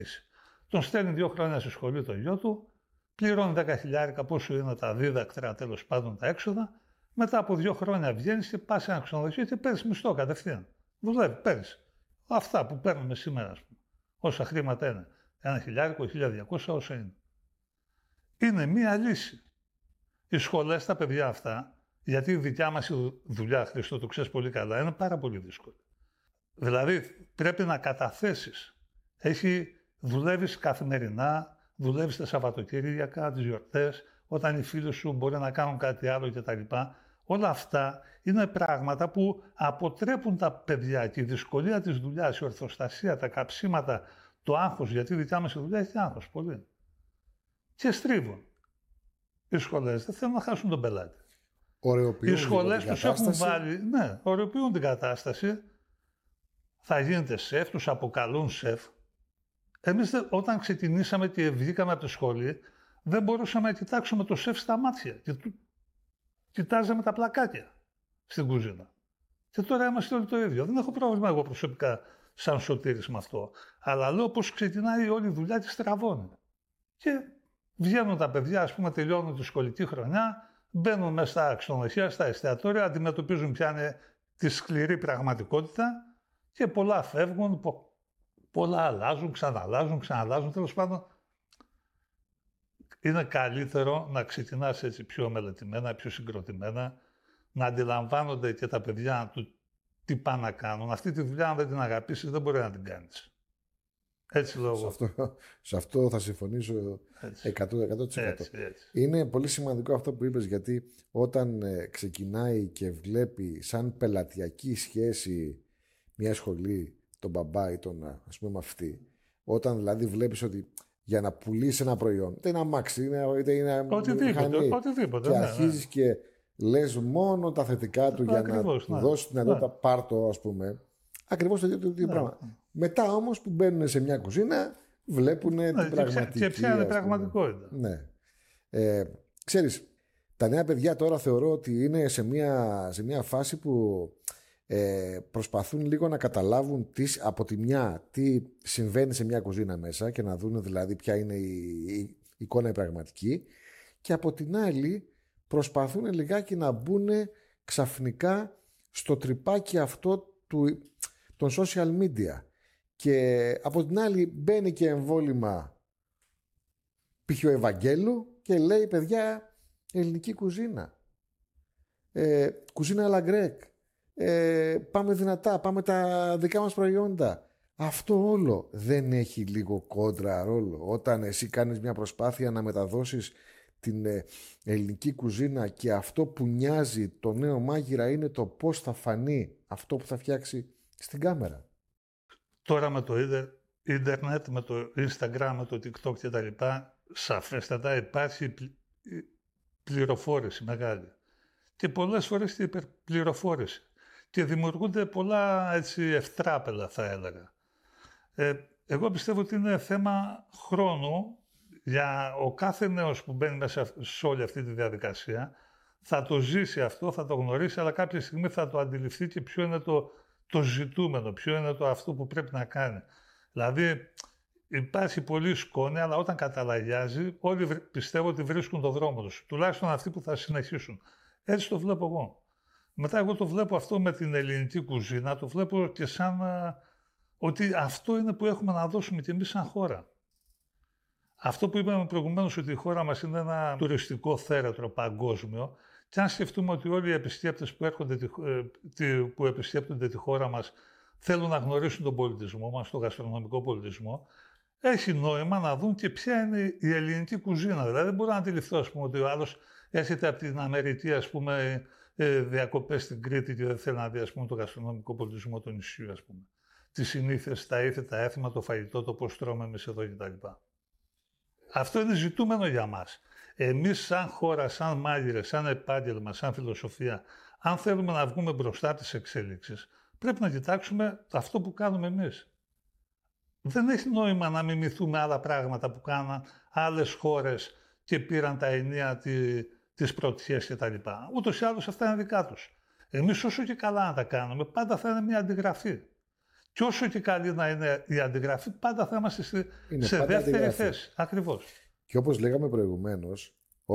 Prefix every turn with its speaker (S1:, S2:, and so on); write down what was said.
S1: Τον στέλνει 2 χρόνια στη σχολή το γιο του, πληρώνει 10.000, πόσο είναι τα δίδακτρα, τέλος πάντων τα έξοδα. Μετά από 2 χρόνια βγαίνει και πα σε ένα ξενοδοχείο και παίρνει μισθό κατευθείαν. Δουλεύει, παίρνει. Αυτά που παίρνουμε σήμερα, ας πούμε. Όσα χρήματα είναι. 1.000, 1.200, όσα είναι. Είναι μία λύση. Οι σχολές, τα παιδιά αυτά, γιατί η δικιά μας δουλειά, Χριστό, το ξέρεις πολύ καλά, είναι πάρα πολύ δύσκολη. Δηλαδή, πρέπει να καταθέσεις. Δουλεύεις καθημερινά, δουλεύεις τα Σαββατοκύριακα, τις γιορτές, όταν οι φίλοι σου μπορεί να κάνουν κάτι άλλο κτλ. Όλα αυτά είναι πράγματα που αποτρέπουν τα παιδιά και η δυσκολία της δουλειάς, η ορθοστασία, τα καψίματα, το άγχος, γιατί η δικιά μας δουλειά έχει άγχος πολύ. Και στρίβουν. Οι σχολές δεν θέλουν να χάσουν τον πελάτη. Οι σχολές τους έχουν βάλει, ναι, ωρεοποιούν την κατάσταση. Θα γίνεται σεφ, τους αποκαλούν σεφ. Εμείς όταν ξεκινήσαμε και βγήκαμε από τη σχολή, δεν μπορούσαμε να κοιτάξουμε το σεφ στα μάτια. Και κοιτάζαμε τα πλακάκια στην κουζίνα. Και τώρα είμαστε όλοι το ίδιο. Δεν έχω πρόβλημα εγώ προσωπικά σαν Σωτήρης με αυτό. Αλλά λέω πως ξεκινάει όλη η δουλειά της στραβώνει. Και βγαίνουν τα παιδιά, ας πούμε, τελειώνουν τη σχολική χρονιά, μπαίνουν μέσα στα ξενοδοχεία, στα εστιατόρια, αντιμετωπίζουν πια τη σκληρή πραγματικότητα και πολλά φεύγουν, πολλά αλλάζουν, ξαναλλάζουν. Τέλος πάντων, είναι καλύτερο να ξεκινάς έτσι πιο μελετημένα, πιο συγκροτημένα, να αντιλαμβάνονται και τα παιδιά του τι πάνε να κάνουν. Αυτή τη δουλειά, αν δεν την αγαπήσεις, δεν μπορεί να την κάνεις. Έτσι λόγω.
S2: Σε αυτό θα συμφωνήσω 100%. Είναι πολύ σημαντικό αυτό που είπες, γιατί όταν ξεκινάει και βλέπει σαν πελατειακή σχέση μια σχολή, τον μπαμπά ή τον ας πούμε μαθητή, όταν δηλαδή βλέπεις ότι για να πουλήσει ένα προϊόν, είτε είναι αμάξι, είτε είναι
S1: οτιδήποτε,
S2: και αρχίζεις και λες μόνο τα θετικά του για να του δώσεις την δυνατότητα πάρτο, ας πούμε. Ακριβώς το ίδιο πράγμα. Μετά όμως που μπαίνουν σε μια κουζίνα, βλέπουν την πραγματική.
S1: Και ποια είναι η πραγματικότητα.
S2: Ναι. Ξέρεις, τα νέα παιδιά τώρα θεωρώ ότι είναι σε μια φάση που προσπαθούν λίγο να καταλάβουν από τη μια τι συμβαίνει σε μια κουζίνα μέσα και να δουν δηλαδή ποια είναι η εικόνα η πραγματική, και από την άλλη προσπαθούν λιγάκι να μπουν ξαφνικά στο τρυπάκι αυτό των social media. Και από την άλλη μπαίνει και εμβόλυμα π.χ. ο Ευαγγέλου και λέει, παιδιά, ελληνική κουζίνα, κουζίνα αλαγκρέκ, πάμε δυνατά, πάμε τα δικά μας προϊόντα. Αυτό όλο δεν έχει λίγο κόντρα ρόλο όταν εσύ κάνεις μια προσπάθεια να μεταδώσεις την ελληνική κουζίνα και αυτό που νοιάζει το νέο μάγειρα είναι το πώς θα φανεί αυτό που θα φτιάξει στην κάμερα.
S1: Τώρα με το ίντερνετ, με το Instagram, με το TikTok και τα λοιπά, σαφέστατα υπάρχει πληροφόρηση μεγάλη. Και πολλές φορές την υπερπληροφόρηση. Και δημιουργούνται πολλά έτσι ευτράπελα, θα έλεγα. Εγώ πιστεύω ότι είναι θέμα χρόνου για ο κάθε νέος που μπαίνει μέσα σε όλη αυτή τη διαδικασία. Θα το ζήσει αυτό, θα το γνωρίσει, αλλά κάποια στιγμή θα το αντιληφθεί και ποιο είναι το ζητούμενο, ποιο είναι το αυτό που πρέπει να κάνει. Δηλαδή υπάρχει πολύ σκόνη, αλλά όταν καταλαγιάζει όλοι πιστεύω ότι βρίσκουν το δρόμο τους. Τουλάχιστον αυτοί που θα συνεχίσουν. Έτσι το βλέπω εγώ. Μετά εγώ το βλέπω αυτό με την ελληνική κουζίνα, το βλέπω και σαν ότι αυτό είναι που έχουμε να δώσουμε κι εμείς σαν χώρα. Αυτό που είπαμε προηγουμένως, ότι η χώρα μας είναι ένα τουριστικό θέρετρο παγκόσμιο, και αν σκεφτούμε ότι όλοι οι επισκέπτες που επισκέπτονται τη χώρα μας θέλουν να γνωρίσουν τον πολιτισμό μας, τον γαστρονομικό πολιτισμό, έχει νόημα να δουν και ποια είναι η ελληνική κουζίνα. Δηλαδή δεν μπορώ να αντιληφθώ, ας πούμε, ότι ο άλλος έρχεται από την Αμερική, ας πούμε, διακοπές στην Κρήτη και δεν θέλει να δει, ας πούμε, τον γαστρονομικό πολιτισμό του νησιού, ας πούμε. Τις συνήθειες, τα ήθη, τα έθιμα, το φαγητό, το πώς τρώμε εμείς εδώ κτλ. Αυτό είναι ζητούμενο για μας. Εμείς σαν χώρα, σαν μάγειρες, σαν επάγγελμα, σαν φιλοσοφία, αν θέλουμε να βγούμε μπροστά από τις εξέλιξεις, πρέπει να κοιτάξουμε αυτό που κάνουμε εμείς. Δεν έχει νόημα να μιμηθούμε άλλα πράγματα που κάναν άλλες χώρες και πήραν τα ενία της πρωτιές κτλ. Ούτως ή άλλως αυτά είναι δικά τους. Εμείς όσο και καλά να τα κάνουμε, πάντα θα είναι μια αντιγραφή. Και όσο και καλή να είναι η αντιγραφή, πάντα θα είμαστε σε δεύτερη θέση. Ακριβώς.
S2: Και όπως λέγαμε προηγουμένως,